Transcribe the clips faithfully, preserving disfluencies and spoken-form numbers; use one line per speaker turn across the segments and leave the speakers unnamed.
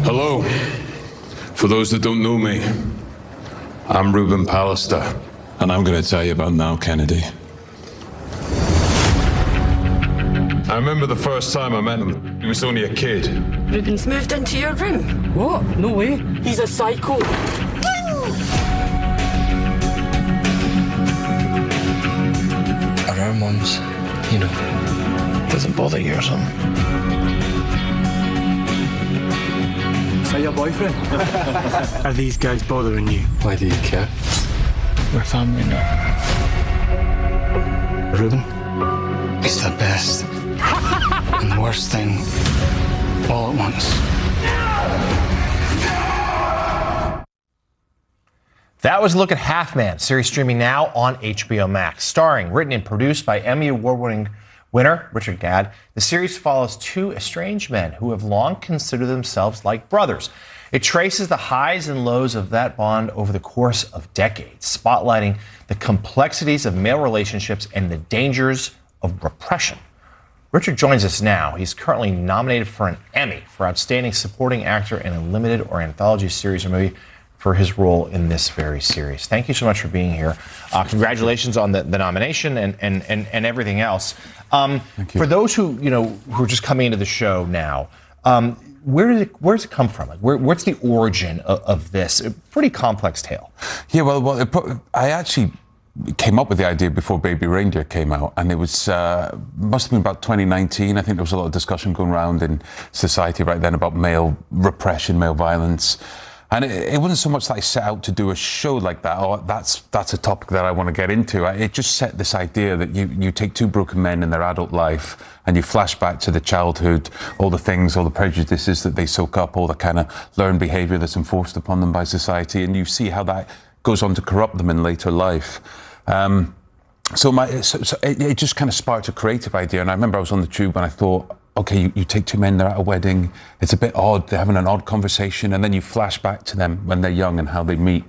Hello. For those that don't know me, I'm Ruben Pallister. And I'm going to tell you about Niall Kennedy. I remember the first time I met him. He was only a kid.
Ruben's moved into your room.
What? No way.
He's a psycho.
Are our mums, you know, doesn't bother you or something?
Is that your boyfriend? Are these guys bothering you?
Why do you care? We're family now. Ruben, he's the best and the worst thing all at once.
That was a look at Half Man, series streaming now on H B O Max. Starring, written and produced by Emmy Award-winning winner Richard Gadd, the series follows two estranged men who have long considered themselves like brothers. It traces the highs and lows of that bond over the course of decades, spotlighting the complexities of male relationships and the dangers of repression. Richard joins us now. He's currently nominated for an Emmy for Outstanding Supporting Actor in a Limited or Anthology Series or Movie for his role in this very series. Thank you so much for being here. Uh, congratulations on the, the nomination and, and, and, and everything else. Um, for those who, you know, who are just coming into the show now, um, Where does it where does it come from? Like, where, what's the origin of, of this? A pretty complex tale.
Yeah, well, well, it, I actually came up with the idea before Baby Reindeer came out, and it was uh, must have been about twenty nineteen. I think there was a lot of discussion going around in society right then about male repression, male violence. And it, it wasn't so much that I set out to do a show like that, or that's that's a topic that I want to get into. It just set this idea that you, you take two broken men in their adult life and you flash back to the childhood, all the things, all the prejudices that they soak up, all the kind of learned behaviour that's enforced upon them by society, and you see how that goes on to corrupt them in later life. Um, so my so, so it, it just kind of sparked a creative idea, and I remember I was on the tube and I thought, okay, you, you take two men, they're at a wedding, it's a bit odd, they're having an odd conversation, and then you flash back to them when they're young and how they meet.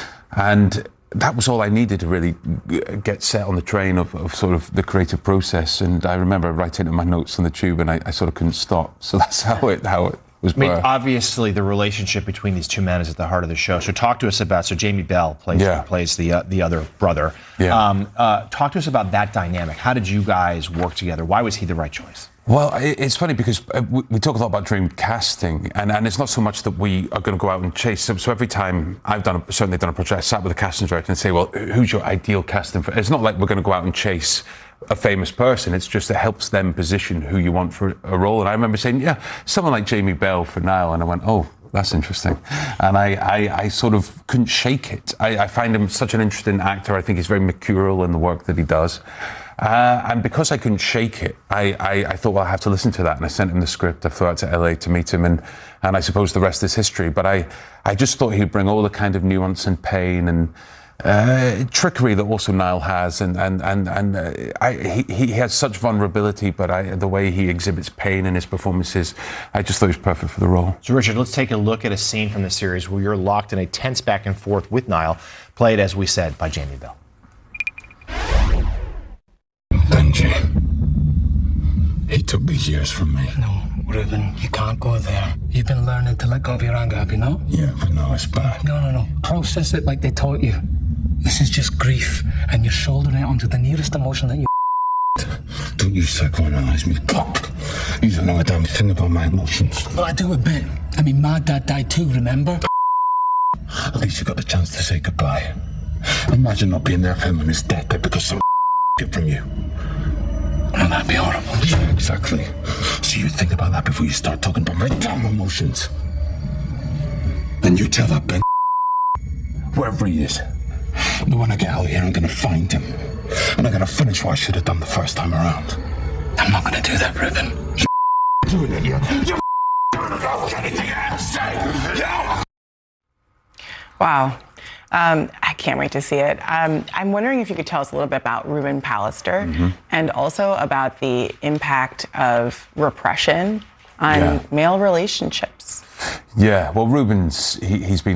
And that was all I needed to really get set on the train of, of sort of the creative process. And I remember writing in my notes on the tube, and I, I sort of couldn't stop. So that's how it how it was
I mean,
birthed.
Obviously, the relationship between these two men is at the heart of the show. So talk to us about, so Jamie Bell plays,
Yeah.
plays the uh, the other brother.
Yeah.
Um, uh, talk to us about that dynamic. How did you guys work together? Why was he the right choice?
Well, it's funny because we talk a lot about dream casting, and, and it's not so much that we are going to go out and chase. So, so every time I've done a, certainly done a project, I sat with a casting director and say, well, who's your ideal casting for? It's not like we're going to go out and chase a famous person. It's just it helps them position who you want for a role. And I remember saying, yeah, someone like Jamie Bell for Niall, and I went, oh, that's interesting. And I, I, I sort of couldn't shake it. I, I find him such an interesting actor. I think he's very mercurial in the work that he does. Uh, and because I couldn't shake it, I, I, I thought, well, I have to listen to that. And I sent him the script. I flew out to L A to meet him. And, and I suppose the rest is history. But I, I just thought he'd bring all the kind of nuance and pain and uh, trickery that also Niall has. And, and, and, and uh, I, he, he has such vulnerability, but I, the way he exhibits pain in his performances, I just thought he was perfect for the role.
So, Richard, let's take a look at a scene from the series where you're locked in a tense back and forth with Niall, played, as we said, by Jamie Bell.
Benji. He took these years from me.
No, Ruben, you can't go there. You've been learning to let go of your anger, have you not?
Yeah, but now it's back.
No, no, no. Process it like they taught you. This is just grief, and you're shouldering it onto the nearest emotion that you...
Don't you psychoanalyze me. You don't know a damn thing about my emotions.
Well, I do a bit. I mean, my dad died too, remember?
At least you got the chance to say goodbye. Imagine not being there for him on his deathbed because some it from you.
Well, that'd be horrible.
Yeah, exactly. So you think about that before you start talking about my damn emotions. And you tell that Ben, wherever he is, that when I get out of here, I'm going to find him. And I'm going to finish what I should have done the first time around.
I'm not going to do that, Ruben.
You're doing it, yeah? You're doing it without anything else. Yeah.
Wow. Um, I can't wait to see it. Um, I'm wondering if you could tell us a little bit about Ruben Pallister, mm-hmm. and also about the impact of repression on
yeah.
male relationships.
Yeah, well, Ruben's, he, he's been through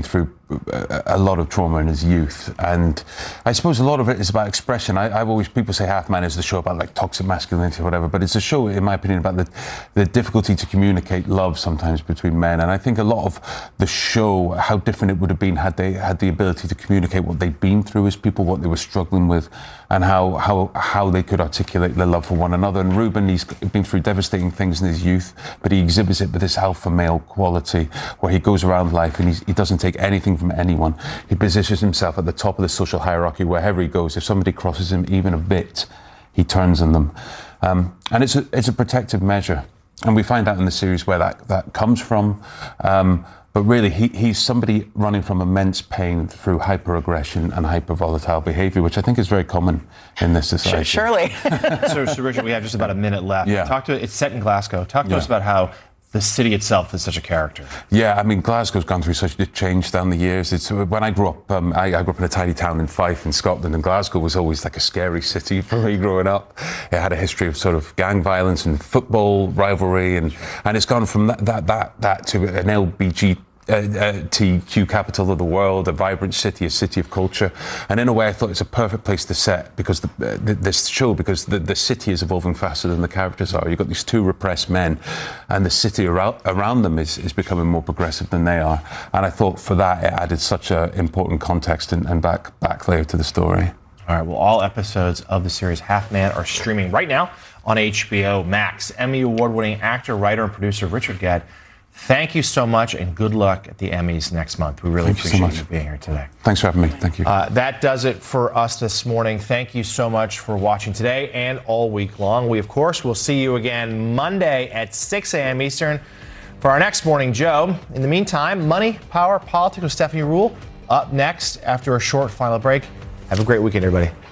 a, a lot of trauma in his youth, and I suppose a lot of it is about expression. I, I've always people say Half Man is the show about like toxic masculinity or whatever, but it's a show, in my opinion, about the the difficulty to communicate love sometimes between men. And I think a lot of the show, how different it would have been had they had the ability to communicate what they'd been through as people, what they were struggling with, and how how how they could articulate their love for one another. And Ruben, he's been through devastating things in his youth, but he exhibits it with this alpha male quality, where he goes around life and he's, he doesn't take anything from anyone. He positions himself at the top of the social hierarchy wherever he goes. If somebody crosses him even a bit, he turns on them. Um, and it's a, it's a protective measure. And we find out in the series where that, that comes from. Um, but really, he, he's somebody running from immense pain through hyper-aggression and hyper-volatile behavior, which I think is very common in this society.
Surely.
so, so, Richard, we have just about a minute left.
Yeah.
Talk to It's set in Glasgow. Talk to
Yeah.
us about how the city itself is such a character.
Yeah, I mean, Glasgow's gone through such a change down the years. It's when I grew up, um, I, I grew up in a tiny town in Fife in Scotland, and Glasgow was always like a scary city for me growing up. It had a history of sort of gang violence and football rivalry, and, and it's gone from that that that, that to an L G B T Uh, uh, T Q capital of the world, a vibrant city, a city of culture. And in a way, I thought it's a perfect place to set because the, uh, this show, because the, the city is evolving faster than the characters are. You've got these two repressed men, and the city around, around them is, is becoming more progressive than they are. And I thought for that, it added such an important context and, and back, back layer to the story.
All right, well, all episodes of the series Half Man are streaming right now on H B O Max. Emmy award-winning actor, writer, and producer Richard Gadd, thank you so much, and good luck at the Emmys next month. We really
Thank you so
appreciate
much.
you being here today.
Thanks for having me. Thank you.
Uh, that does it for us this morning. Thank you so much for watching today and all week long. We, of course, will see you again Monday at six a.m. Eastern for our next Morning Joe. In the meantime, Money, Power, Politics with Stephanie Ruhle up next after a short final break. Have a great weekend, everybody.